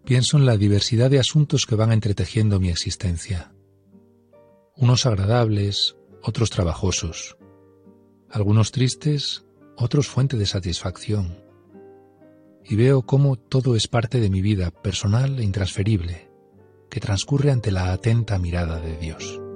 pienso en la diversidad de asuntos que van entretejiendo mi existencia. Unos agradables, otros trabajosos. Algunos tristes, otros fuente de satisfacción. Y veo cómo todo es parte de mi vida personal e intransferible, que transcurre ante la atenta mirada de Dios.